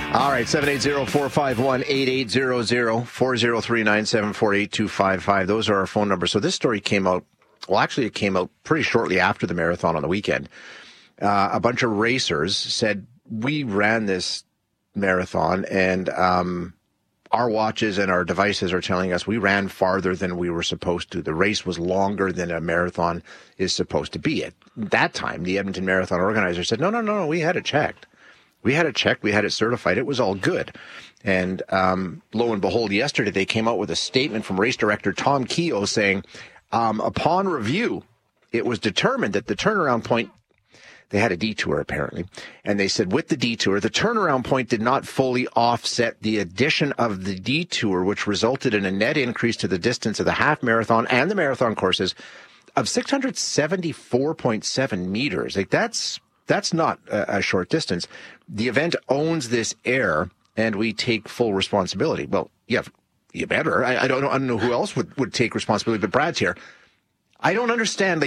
All right, 780-451-8800, 403-974-8255. Those are our phone numbers. So this story came out, well, actually it came out pretty shortly after the marathon on the weekend. A bunch of racers said, we ran this marathon and our watches and our devices are telling us we ran farther than we were supposed to. The race was longer than a marathon is supposed to be. At that time, the Edmonton Marathon organizer said, no, we had it checked. We had it checked. We had it certified. It was all good. And lo and behold, yesterday they came out with a statement from race director Tom Keogh saying, upon review, it was determined that the turnaround point, they had a detour apparently, and they said with the detour, the turnaround point did not fully offset the addition of the detour, which resulted in a net increase to the distance of the half marathon and the marathon courses of 674.7 meters. Like that's not a short distance. The event owns this error, and we take full responsibility. Well, yeah, you better. I don't know who else would take responsibility, but Brad's here. I don't understand.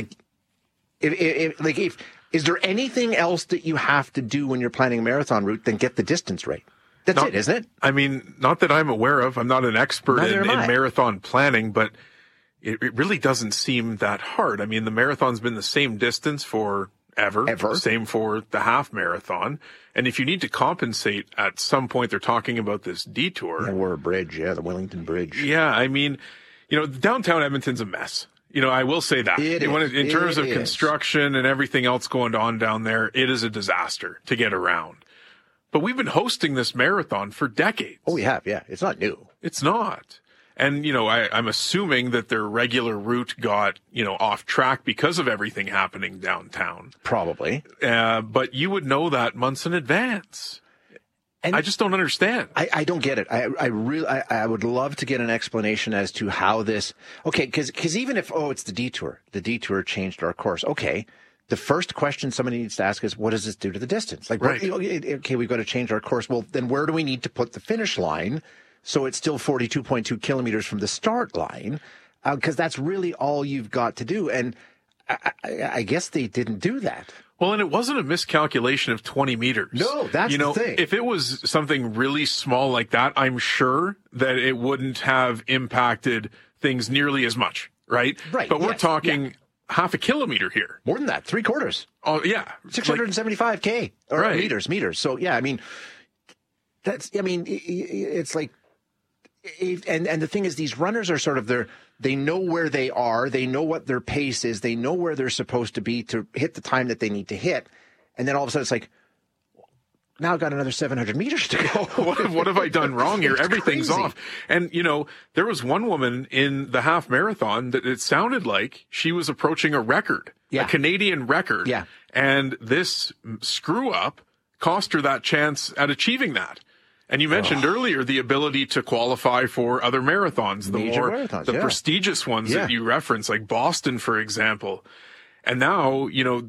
If is there anything else that you have to do when you're planning a marathon route than get the distance right? That's it, isn't it? I mean, not that I'm aware of. I'm not an expert in marathon planning, but it really doesn't seem that hard. I mean, the marathon's been the same distance for ever. Same for the half marathon. And if you need to compensate at some point, they're talking about this detour. Or a bridge, the Wellington Bridge. Yeah, I mean, downtown Edmonton's a mess. I will say that. In terms of construction and everything else going on down there, it is a disaster to get around. But we've been hosting this marathon for decades. Oh, we have, yeah. It's not new. It's not. And, I'm assuming that their regular route got, off track because of everything happening downtown. Probably. But you would know that months in advance. And I just don't understand. I don't get it. I would love to get an explanation as to how this, okay, because even if, it's the detour changed our course. Okay. The first question somebody needs to ask is, what does this do to the distance? Like, right. Okay, we've got to change our course. Well, then where do we need to put the finish line? So it's still 42.2 kilometers from the start line, because that's really all you've got to do. And I guess they didn't do that. Well, and it wasn't a miscalculation of 20 meters. No, that's the thing. If it was something really small like that, I'm sure that it wouldn't have impacted things nearly as much, right? Right. But we're talking half a kilometer here. More than that, 3/4. Oh, yeah. 675 K or right. meters. So, yeah, it's like, and the thing is, these runners are sort of they know where they are, they know what their pace is, they know where they're supposed to be to hit the time that they need to hit, and then all of a sudden it's like, now I've got another 700 meters to go. What have I done wrong here? Everything's crazy. Off. And, there was one woman in the half marathon that it sounded like she was approaching a record, a Canadian record. Yeah. And this screw up cost her that chance at achieving that. And you mentioned earlier the ability to qualify for other marathons, the prestigious ones that you reference, like Boston, for example. And now,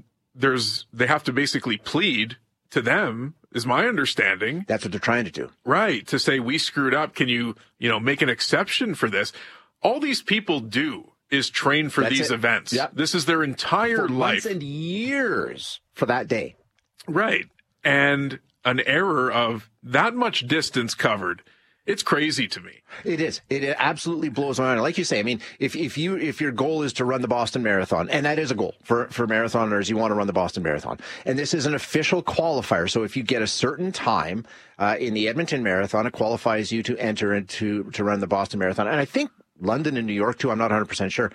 they have to basically plead to them, is my understanding. That's what they're trying to do. Right. To say, we screwed up. Can you, make an exception for this? All these people do is train for these events. Yep. This is their entire life. Months and years for that day. Right. And an error of that much distance covered, it's crazy to me. It is. It absolutely blows my mind. Like you say, I mean, if your goal is to run the Boston Marathon, and that is a goal for marathoners, you want to run the Boston Marathon, and this is an official qualifier. So if you get a certain time in the Edmonton Marathon, it qualifies you to enter to run the Boston Marathon, and I think London and New York too. I'm not 100% sure.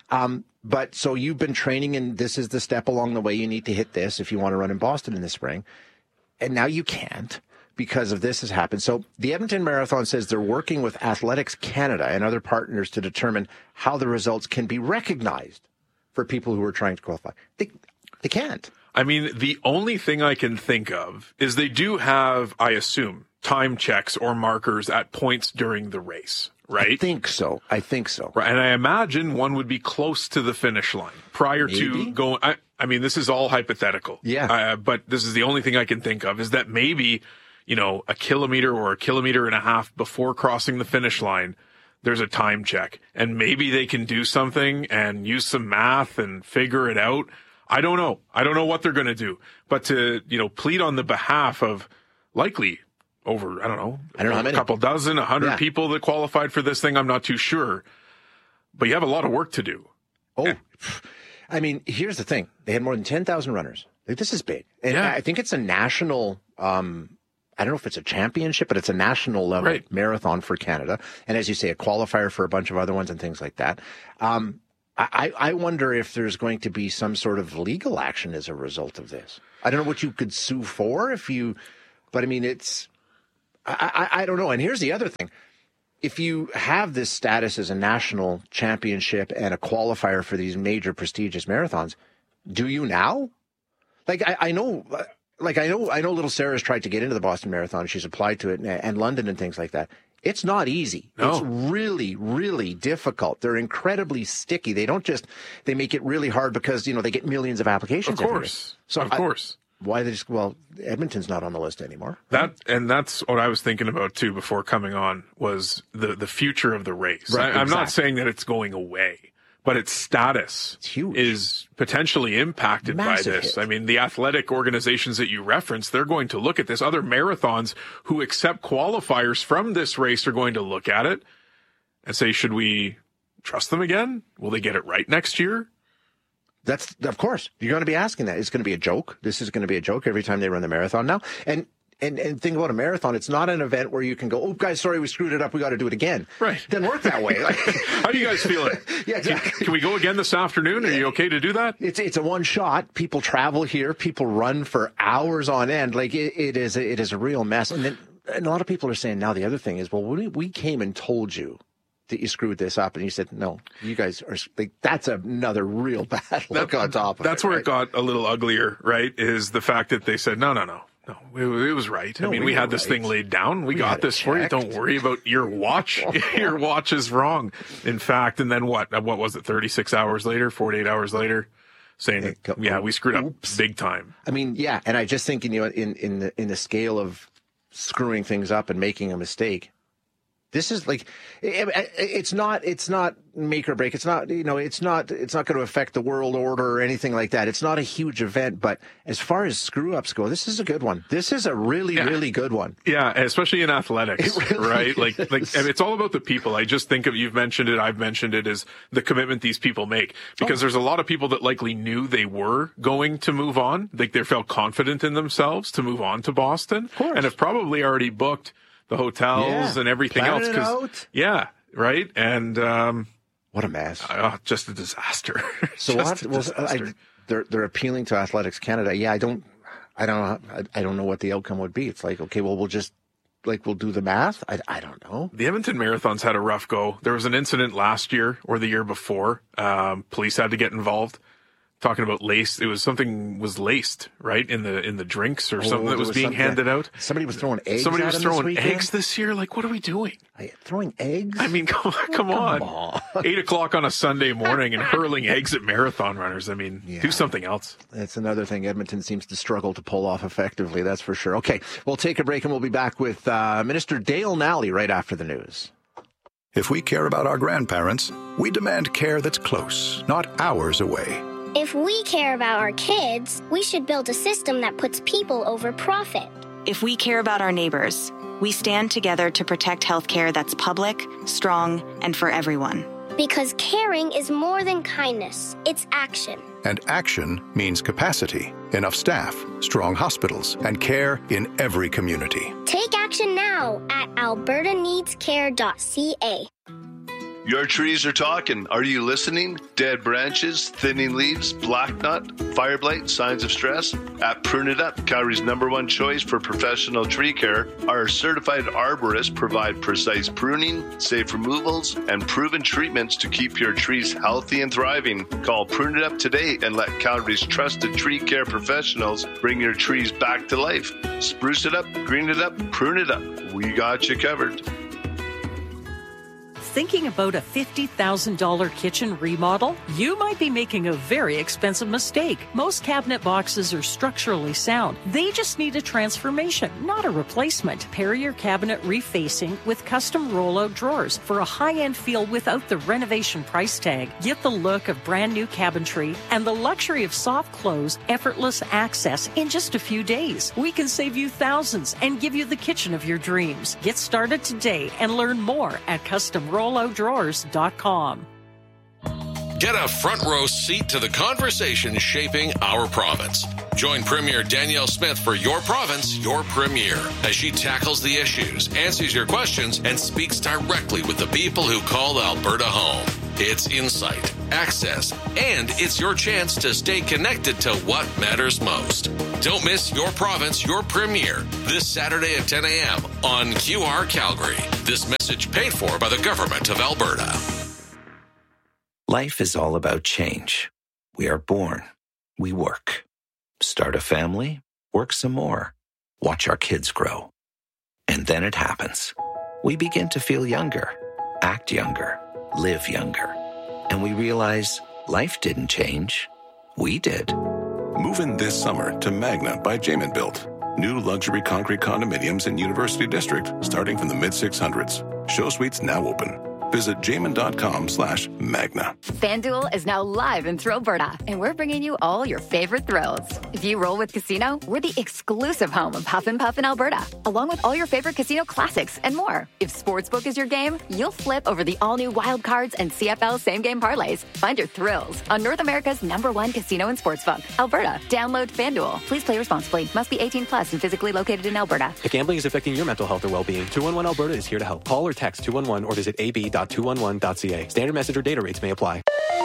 But so you've been training, and this is the step along the way. You need to hit this if you want to run in Boston in the spring. And now you can't because of this has happened. So the Edmonton Marathon says they're working with Athletics Canada and other partners to determine how the results can be recognized for people who are trying to qualify. They can't. I mean, the only thing I can think of is they do have, I assume, time checks or markers at points during the race, right? I think so. Right. And I imagine one would be close to the finish line prior to going. I mean, this is all hypothetical. Yeah. But this is the only thing I can think of is that maybe, a kilometer or a kilometer and a half before crossing the finish line, there's a time check. And maybe they can do something and use some math and figure it out. I don't know. I don't know what they're going to do. But to, plead on the behalf of likely over, I don't know how many. A couple dozen, 100 people that qualified for this thing. I'm not too sure. But you have a lot of work to do. Oh, I mean, here's the thing. They had more than 10,000 runners. Like, this is big. And I think it's a national, I don't know if it's a championship, but it's a national level marathon for Canada. And as you say, a qualifier for a bunch of other ones and things like that. I wonder if there's going to be some sort of legal action as a result of this. I don't know what you could sue for but I mean, I don't know. And here's the other thing. If you have this status as a national championship and a qualifier for these major prestigious marathons, do you now? Like, I know little Sarah's tried to get into the Boston Marathon. She's applied to it and London and things like that. It's not easy. No. It's really, really difficult. They're incredibly sticky. They make it really hard because, they get millions of applications. Of course. Of course. Why they Edmonton's not on the list anymore. That's what I was thinking about too before coming on was the future of the race. Right, I'm not saying that it's going away, but its status is potentially impacted by this. Hit. I mean, the athletic organizations that you referenced, they're going to look at this. Other marathons who accept qualifiers from this race are going to look at it and say, should we trust them again? Will they get it right next year? That's, of course, you're going to be asking that. It's going to be a joke. This is going to be a joke every time they run the marathon now. And think about a marathon. It's not an event where you can go, oh, guys, sorry, we screwed it up. We got to do it again. Right. It doesn't work that way. How are you guys feeling? Yeah, exactly. Can we go again this afternoon? Are you okay to do that? It's a one shot. People travel here. People run for hours on end. Like it is a real mess. And a lot of people are saying now the other thing is, well, we came and told you that you screwed this up, and you said, no, you guys are like, that's another real bad look on top of it. That's where it got a little uglier, right? Is the fact that they said, no, it was right. I mean, we had this thing laid down. We got this for you. Don't worry about your watch. Your watch is wrong. In fact, and then what was it, 36 hours later, 48 hours later, saying, we screwed up big time. I mean, yeah, and I just think, in the scale of screwing things up and making a mistake, this is like, it's not make or break. It's not, it's not going to affect the world order or anything like that. It's not a huge event, but as far as screw ups go, this is a good one. This is a really, really good one. Yeah. Especially in athletics, really right? Like, and it's all about the people. I just think you've mentioned it. I've mentioned it is the commitment these people make because there's a lot of people that likely knew they were going to move on. Like they felt confident in themselves to move on to Boston and have probably already booked the hotels and everything else. Right. And, what a mess. Just a disaster. So they're appealing to Athletics Canada. Yeah. I don't know what the outcome would be. It's like, okay, well, we'll do the math. I don't know. The Edmonton Marathon's had a rough go. There was an incident last year or the year before. Police had to get involved. Talking about laced, something was laced, right? In the drinks or something that was being handed out. Somebody was throwing eggs. Somebody was throwing eggs this year. Like, what are we doing? Throwing eggs? I mean, come on. 8:00 on a Sunday morning and hurling eggs at marathon runners. I mean, do something else. That's another thing Edmonton seems to struggle to pull off effectively. That's for sure. Okay, we'll take a break and we'll be back with Minister Dale Nally right after the news. If we care about our grandparents, we demand care that's close, not hours away. If we care about our kids, we should build a system that puts people over profit. If we care about our neighbors, we stand together to protect healthcare that's public, strong, and for everyone. Because caring is more than kindness, it's action. And action means capacity, enough staff, strong hospitals, and care in every community. Take action now at albertaneedscare.ca. Your trees are talking. Are you listening? Dead branches, thinning leaves, black knot, fire blight, signs of stress? At Prune It Up, Calgary's #1 choice for professional tree care, our certified arborists provide precise pruning, safe removals, and proven treatments to keep your trees healthy and thriving. Call Prune It Up today and let Calgary's trusted tree care professionals bring your trees back to life. Spruce it up, green it up, prune it up. We got you covered. Thinking about a $50,000 kitchen remodel? You might be making a very expensive mistake. Most cabinet boxes are structurally sound. They just need a transformation, not a replacement. Pair your cabinet refacing with custom rollout drawers for a high-end feel without the renovation price tag. Get the look of brand new cabinetry and the luxury of soft close, effortless access in just a few days. We can save you thousands and give you the kitchen of your dreams. Get started today and learn more at CustomRolloutDrawers.com. Get a front row seat to the conversation shaping our province. Join Premier Danielle Smith for Your Province, Your Premier, as she tackles the issues, answers your questions, and speaks directly with the people who call Alberta home. It's insight, access, and it's your chance to stay connected to what matters most. Don't miss Your Province, Your Premier this Saturday at 10 a.m. on QR Calgary. This message paid for by the Government of Alberta. Life is all about change. We are born. We work. Start a family. Work some more. Watch our kids grow. And then it happens. We begin to feel younger, act younger, live younger. And we realize life didn't change. We did. Move in this summer to Magna by Jamin Built. New luxury concrete condominiums in University District starting from the mid-600s. Show suites now open. Visit jamin.com/Magna. FanDuel is now live in Thrillberta, and we're bringing you all your favorite thrills. If you roll with Casino, we're the exclusive home of Huff and Puff in Alberta, along with all your favorite casino classics and more. If Sportsbook is your game, you'll flip over the all-new Wild Cards and CFL same-game parlays. Find your thrills on North America's #1 casino and sportsbook, Alberta. Download FanDuel. Please play responsibly. Must be 18 plus and physically located in Alberta. If gambling is affecting your mental health or well-being, 211 Alberta is here to help. Call or text 211 or visit ab.211.ca. Standard message or data rates may apply.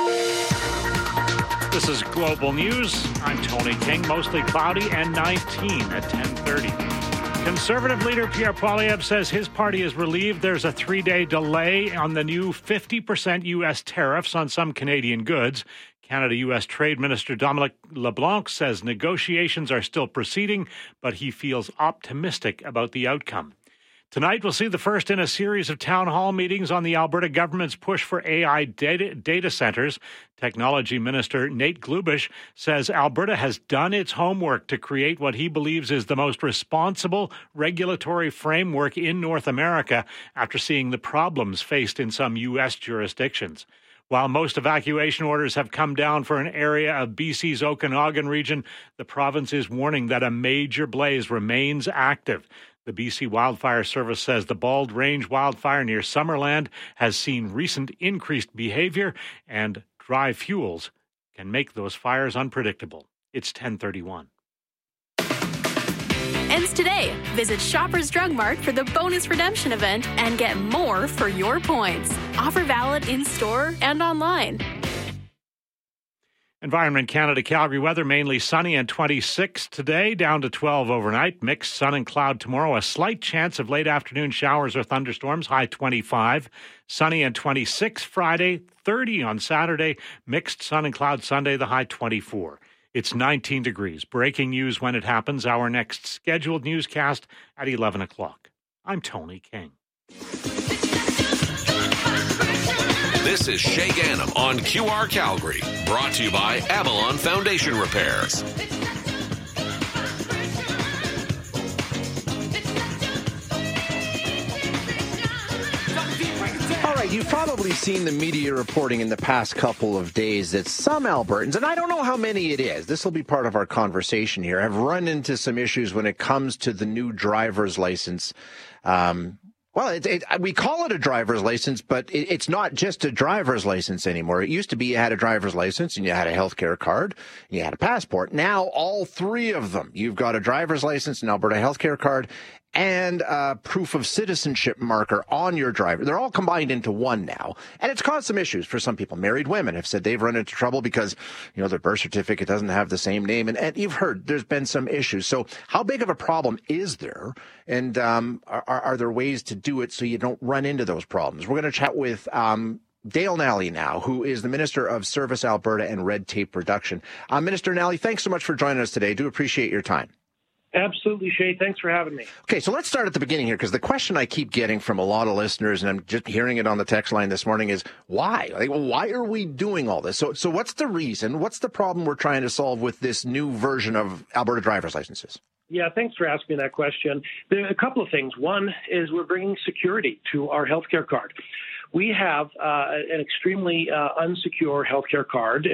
This is Global News. I'm Tony King. Mostly cloudy and 19 at 10:30. Conservative leader Pierre Poilievre says his party is relieved there's a 3-day delay on the new 50% U.S. tariffs on some Canadian goods. Canada-U.S. Trade Minister Dominic LeBlanc says negotiations are still proceeding, but he feels optimistic about the outcome. Tonight, we'll see the first in a series of town hall meetings on the Alberta government's push for AI data centres. Technology Minister Nate Glubish says Alberta has done its homework to create what he believes is the most responsible regulatory framework in North America after seeing the problems faced in some U.S. jurisdictions. While most evacuation orders have come down for an area of BC's Okanagan region, the province is warning that a major blaze remains active. The BC Wildfire Service says the Bald Range wildfire near Summerland has seen recent increased behavior, and dry fuels can make those fires unpredictable. It's 10:31. Ends today. Visit Shoppers Drug Mart for the bonus redemption event and get more for your points. Offer valid in-store and online. Environment Canada Calgary weather, mainly sunny and 26 today, down to 12 overnight. Mixed sun and cloud tomorrow. A slight chance of late afternoon showers or thunderstorms, high 25. Sunny and 26 Friday, 30 on Saturday. Mixed sun and cloud Sunday, the high 24. It's 19 degrees. Breaking news when it happens. Our next scheduled newscast at 11 o'clock. I'm Tony King. This is Shay Ganem on QR Calgary, brought to you by Avalon Foundation Repairs. All right, you've probably seen the media reporting in the past couple of days that some Albertans, and I don't know how many it is, this will be part of our conversation here, have run into some issues when it comes to the new driver's license. Well, we call it a driver's license, but it's not just a driver's license anymore. It used to be you had a driver's license and you had a healthcare card and you had a passport. Now, all three of them. You've got a driver's license, an Alberta healthcare card, and a proof of citizenship marker on your driver. They're all combined into one now. And it's caused some issues for some people. Married women have said they've run into trouble because, their birth certificate doesn't have the same name. And you've heard there's been some issues. So how big of a problem is there? And are there ways to do it so you don't run into those problems? We're going to chat with Dale Nally now, who is the Minister of Service Alberta and Red Tape Reduction. Minister Nally, thanks so much for joining us today. Do appreciate your time. Absolutely, Shay. Thanks for having me. Okay, so let's start at the beginning here, because the question I keep getting from a lot of listeners, and I'm just hearing it on the text line this morning, is why? Like, why are we doing all this? So what's the reason? What's the problem we're trying to solve with this new version of Alberta driver's licenses? Yeah, thanks for asking that question. There are a couple of things. One is we're bringing security to our healthcare card. We have an extremely unsecure healthcare card.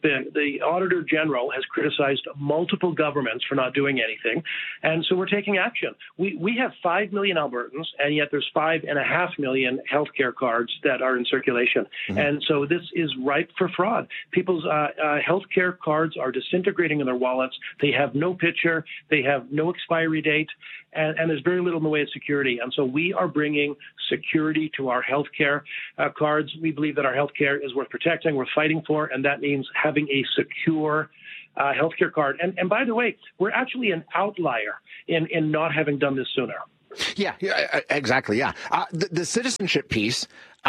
The Auditor General has criticized multiple governments for not doing anything, and so we're taking action. We have 5 million Albertans, and yet there's 5.5 million healthcare cards that are in circulation, and so this is ripe for fraud. People's healthcare cards are disintegrating in their wallets. They have no picture. They have no expiry date, and there's very little in the way of security. And so we are bringing security to our healthcare cards. We believe that our healthcare is worth protecting, worth fighting for, and that means having a secure healthcare card. And by the way, we're actually an outlier in not having done this sooner. Yeah, exactly. Yeah. The citizenship piece,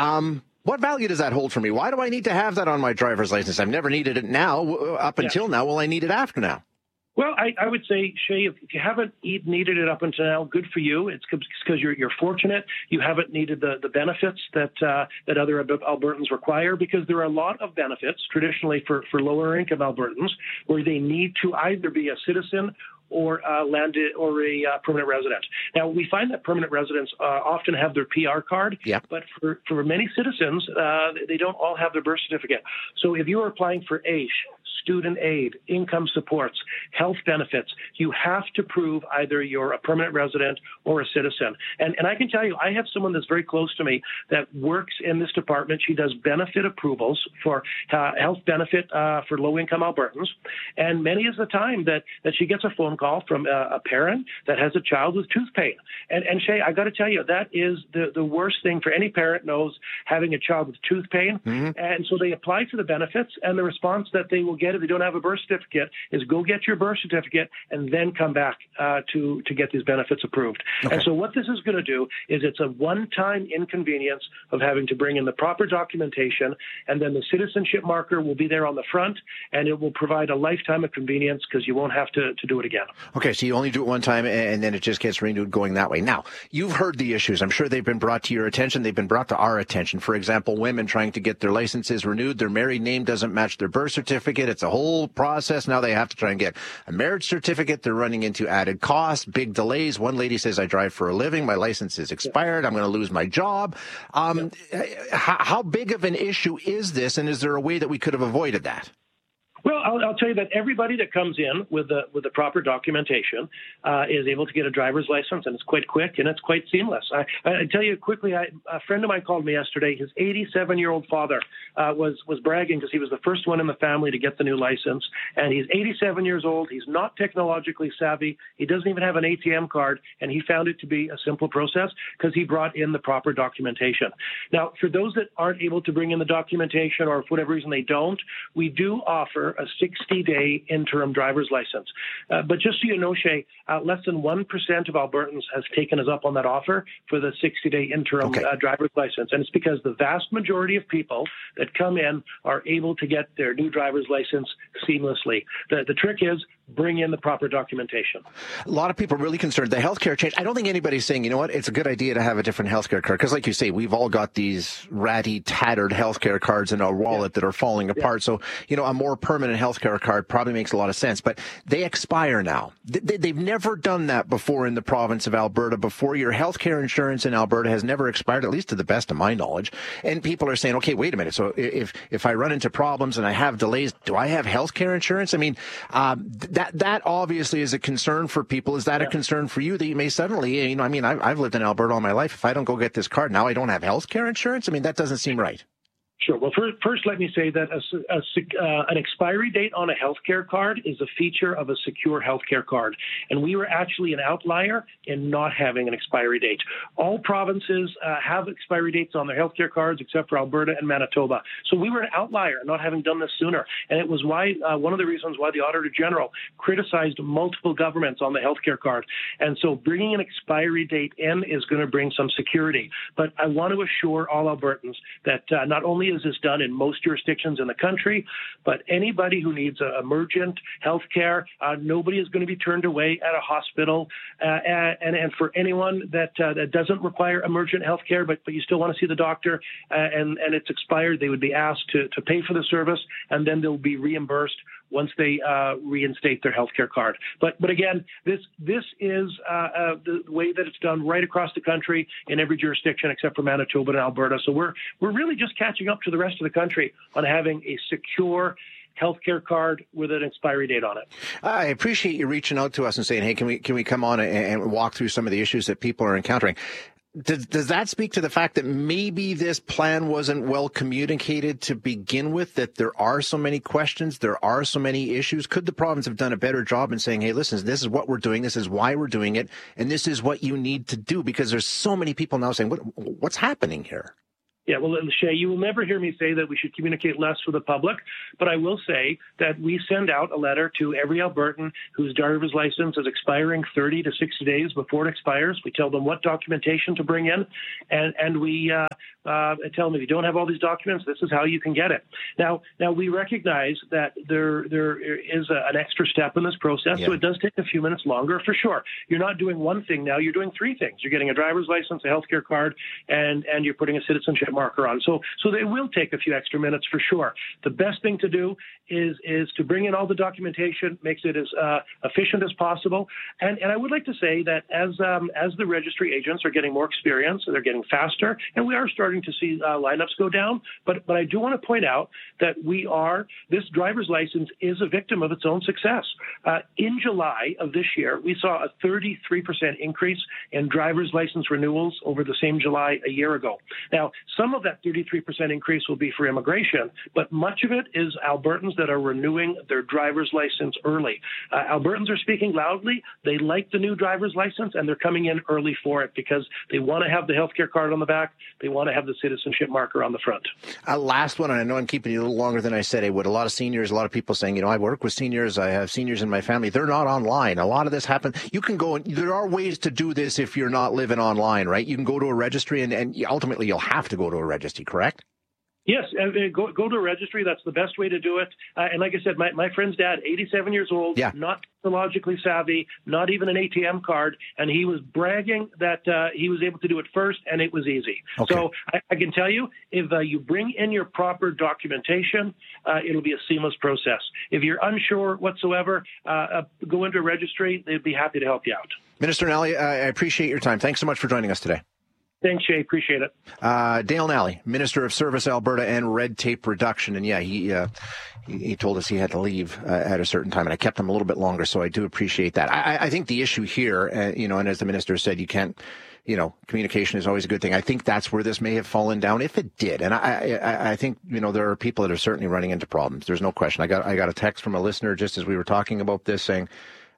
what value does that hold for me? Why do I need to have that on my driver's license? I've never needed it now, up until now. Will I need it after now? Well, I would say, Shay, if you haven't needed it up until now, good for you. It's because you're fortunate. You haven't needed the benefits that other Albertans require, because there are a lot of benefits traditionally for lower income Albertans where they need to either be a citizen or landed or a permanent resident. Now, we find that permanent residents often have their PR card, but for many citizens, they don't all have their birth certificate. So if you are applying for AISH, student aid, income supports, health benefits, you have to prove either you're a permanent resident or a citizen. And I can tell you, I have someone that's very close to me that works in this department. She does benefit approvals for health benefit for low-income Albertans. And many is the time that she gets a phone call from a parent that has a child with tooth pain. And Shay, I got to tell you, that is the worst thing for any parent knows, having a child with tooth pain. And so they apply for the benefits, and the response that they will get if they don't have a birth certificate is go get your birth certificate and then come back to get these benefits approved. Okay. And so what this is going to do is it's a one-time inconvenience of having to bring in the proper documentation, and then the citizenship marker will be there on the front, and it will provide a lifetime of convenience because you won't have to do it again. Okay, so you only do it one time, and then it just gets renewed going that way. Now, you've heard the issues. I'm sure they've been brought to your attention. They've been brought to our attention. For example, women trying to get their licenses renewed. Their married name doesn't match their birth certificate. It's a whole process. Now they have to try and get a marriage certificate. They're running into added costs, big delays. One lady says, I drive for a living. My license is expired. I'm going to lose my job. How big of an issue is this, and is there a way that we could have avoided that? Well, I'll tell you that everybody that comes in with the proper documentation is able to get a driver's license, and it's quite quick and it's quite seamless. I tell you quickly, a friend of mine called me yesterday. His 87-year-old father was bragging because he was the first one in the family to get the new license, and he's 87 years old. He's not technologically savvy. He doesn't even have an ATM card, and he found it to be a simple process because he brought in the proper documentation. Now, for those that aren't able to bring in the documentation, or for whatever reason they don't, we do offer a 60-day interim driver's license. But just so you know, Shay, less than 1% of Albertans has taken us up on that offer for the 60-day interim driver's license. And it's because the vast majority of people that come in are able to get their new driver's license seamlessly. The trick is bring in the proper documentation. A lot of people are really concerned. The healthcare change, I don't think anybody's saying, you know what, it's a good idea to have a different healthcare card. Because like you say, we've all got these ratty, tattered healthcare cards in our wallet that are falling apart. So, you know, a more permanent healthcare card probably makes a lot of sense. But they expire now. They've never done that before in the province of Alberta before. Your healthcare insurance in Alberta has never expired, at least to the best of my knowledge. And people are saying, okay, wait a minute. So if I run into problems and I have delays, do I have healthcare insurance? I mean, that obviously is a concern for people. Is that a concern for you that you may suddenly, you know, I mean, I've lived in Alberta all my life. If I don't go get this card, now I don't have health care insurance? I mean, that doesn't seem right. Sure. Well, first, let me say that an expiry date on a healthcare card is a feature of a secure healthcare card, and we were actually an outlier in not having an expiry date. All provinces have expiry dates on their healthcare cards, except for Alberta and Manitoba. So we were an outlier, not having done this sooner, and it was why one of the reasons why the Auditor General criticized multiple governments on the healthcare card. And so bringing an expiry date in is going to bring some security. But I want to assure all Albertans that not only is this done in most jurisdictions in the country, but anybody who needs emergent health care, nobody is going to be turned away at a hospital. And for anyone that doesn't require emergent health care, but you still want to see the doctor and it's expired, they would be asked to pay for the service, and then they'll be reimbursed once they reinstate their healthcare card. But again, this is the way that it's done right across the country in every jurisdiction except for Manitoba and Alberta. So we're really just catching up to the rest of the country on having a secure healthcare card with an expiry date on it. I appreciate you reaching out to us and saying, hey, can we come on and walk through some of the issues that people are encountering? Does that speak to the fact that maybe this plan wasn't well communicated to begin with, that there are so many questions, there are so many issues? Could the province have done a better job in saying, hey, listen, this is what we're doing, this is why we're doing it, and this is what you need to do? Because there's so many people now saying, what's happening here? Yeah, well, Shay, you will never hear me say that we should communicate less with the public, but I will say that we send out a letter to every Albertan whose driver's license is expiring 30 to 60 days before it expires. We tell them what documentation to bring in, and we tell them if you don't have all these documents, this is how you can get it. Now we recognize that there is an extra step in this process, so it does take a few minutes longer for sure. You're not doing one thing now, you're doing three things. You're getting a driver's license, a healthcare card, and you're putting a citizenship marker on. So they will take a few extra minutes for sure. The best thing to do is to bring in all the documentation, makes it as efficient as possible. And I would like to say that as the registry agents are getting more experience, they're getting faster, and we are starting to see lineups go down. But I do want to point out that this driver's license is a victim of its own success. In July of this year, we saw a 33% increase in driver's license renewals over the same July a year ago. Now, some of that 33% increase will be for immigration, but much of it is Albertans that are renewing their driver's license early. Albertans are speaking loudly. They like the new driver's license, and they're coming in early for it because they want to have the healthcare card on the back. They want to have the citizenship marker on the front. Last one, and I know I'm keeping you a little longer than I said I would. A lot of seniors, a lot of people saying, I work with seniors. I have seniors in my family. They're not online. A lot of this happens. You can go, and there are ways to do this if you're not living online, right? You can go to a registry, and ultimately you'll have to go to a registry, correct? Yes, go to a registry. That's the best way to do it. And like I said, my friend's dad, 87 years old, not technologically savvy, not even an ATM card, and he was bragging that he was able to do it first, and it was easy. Okay. So I can tell you, if you bring in your proper documentation, it'll be a seamless process. If you're unsure whatsoever, go into a registry. They'd be happy to help you out. Minister Nally, I appreciate your time. Thanks so much for joining us today. Thanks, Shay. Appreciate it. Dale Nally, Minister of Service Alberta and Red Tape Reduction. And he told us he had to leave at a certain time, and I kept him a little bit longer, so I do appreciate that. I think the issue here, and as the minister said, you can't, communication is always a good thing. I think that's where this may have fallen down, if it did. And I think, there are people that are certainly running into problems. There's no question. I got a text from a listener just as we were talking about this saying,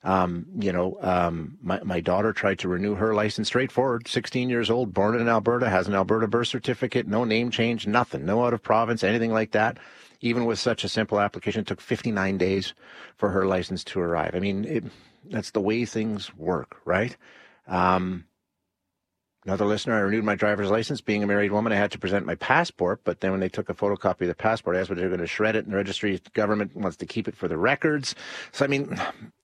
my daughter tried to renew her license, straightforward, 16 years old, born in Alberta, has an Alberta birth certificate, no name change, nothing, no out of province, anything like that. Even with such a simple application, it took 59 days for her license to arrive. I mean, that's the way things work, right? Another listener, I renewed my driver's license. Being a married woman, I had to present my passport, but then when they took a photocopy of the passport, I asked whether they were going to shred it, and the registry government wants to keep it for the records. So, I mean,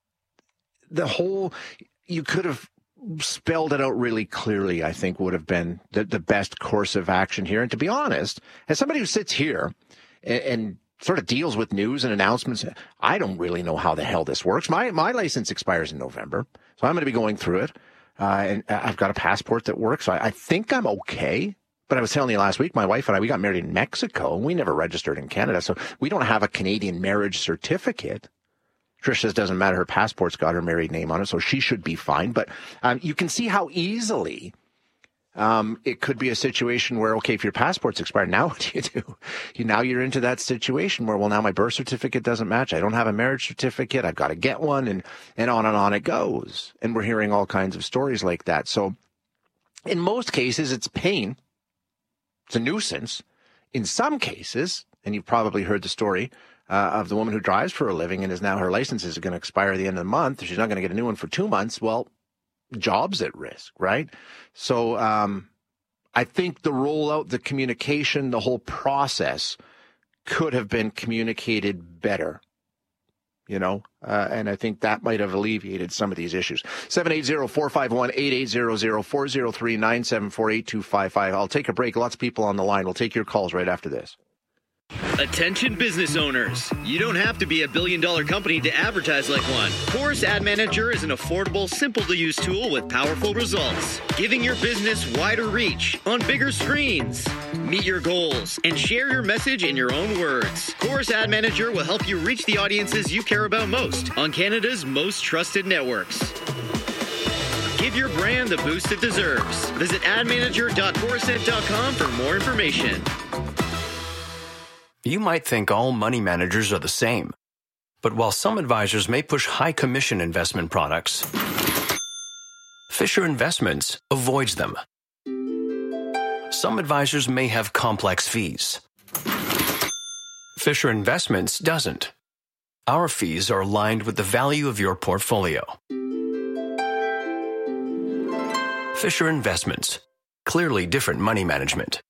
you could have spelled it out really clearly, I think would have been the best course of action here. And to be honest, as somebody who sits here and sort of deals with news and announcements, I don't really know how the hell this works. My license expires in November, so I'm going to be going through it. And I've got a passport that works. So I think I'm okay. But I was telling you last week, my wife and I, we got married in Mexico, and we never registered in Canada. So we don't have a Canadian marriage certificate. Trish says doesn't matter. Her passport's got her married name on it, so she should be fine. But you can see how easily it could be a situation where, okay, if your passport's expired, now what do you do? Now you're into that situation where, well, now my birth certificate doesn't match. I don't have a marriage certificate. I've got to get one, and on it goes. And we're hearing all kinds of stories like that. So in most cases, it's pain. It's a nuisance. In some cases, and you've probably heard the story, of the woman who drives for a living and is now her license is going to expire at the end of the month. She's not going to get a new one for 2 months. Well, job's at risk, right? So I think the rollout, the communication, the whole process could have been communicated better. And I think that might have alleviated some of these issues. 780-451-8800, 403-974-8255. I'll take a break. Lots of people on the line. We'll take your calls right after this. Attention business owners. You don't have to be a billion-dollar company to advertise like one. Chorus Ad Manager is an affordable, simple-to-use tool with powerful results, giving your business wider reach on bigger screens. Meet your goals and share your message in your own words. Chorus Ad Manager will help you reach the audiences you care about most on Canada's most trusted networks. Give your brand the boost it deserves. Visit admanager.chorusnet.com for more information. You might think all money managers are the same. But while some advisors may push high commission investment products, Fisher Investments avoids them. Some advisors may have complex fees. Fisher Investments doesn't. Our fees are aligned with the value of your portfolio. Fisher Investments. Clearly different money management.